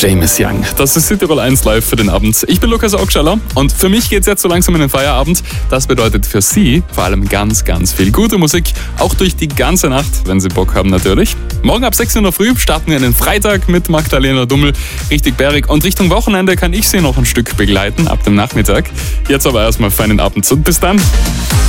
James Young. Das ist Südtirol 1 live für den Abend. Ich bin Lukas Augstaller und für mich geht's jetzt so langsam in den Feierabend. Das bedeutet für Sie vor allem ganz, ganz viel gute Musik, auch durch die ganze Nacht, wenn Sie Bock haben natürlich. Morgen ab 6 in der Früh starten wir in den Freitag mit Magdalena Dummel, richtig bärig, und Richtung Wochenende kann ich Sie noch ein Stück begleiten ab dem Nachmittag. Jetzt aber erstmal feinen Abend und bis dann.